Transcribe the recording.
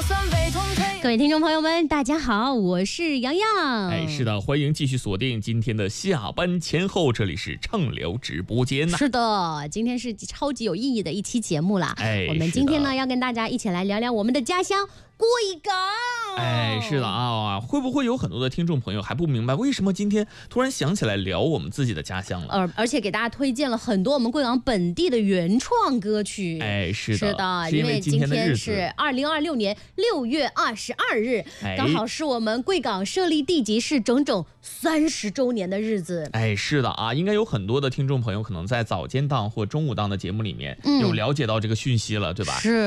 各位听众朋友们，大家好，我是洋洋。 是的，欢迎继续锁定今天的下班前后，这里是畅聊直播间呐。 是的，今天是超级有意义的一期节目啦。我们今天呢要跟大家一起来聊聊我们的家乡贵港。 是的啊，会不会有很多的听众朋友还不明白为什么今天突然想起来聊我们自己的家乡了？ 而且给大家推荐了很多我们贵港本地的原创歌曲。 是的， 因为今天是2026年6月22日，刚好是我们贵港设立地级市整整30周年的日子。 是的啊，应该有很多的听众朋友可能在早间档或中午档的节目里面有了解到这个讯息了，对吧？ 是。